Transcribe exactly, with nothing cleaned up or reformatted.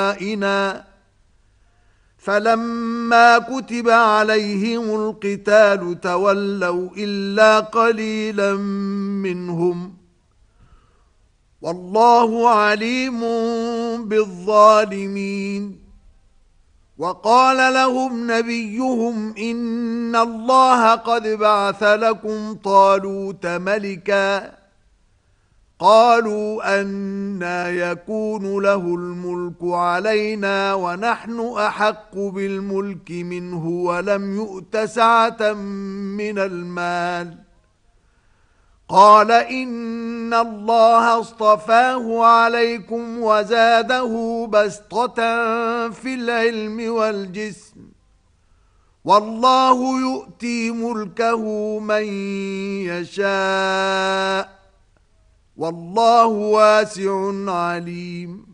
إنا فلما كتب عليهم القتال تولوا إلا قليلا منهم والله عليم بالظالمين. وقال لهم نبيهم إن الله قد بعث لكم طالوت ملكا قالوا أنى يكون له الملك علينا ونحن أحق بالملك منه ولم يؤت سعة من المال قال إن الله اصطفاه عليكم وزاده بسطة في العلم والجسم والله يؤتي ملكه من يشاء والله واسع عليم.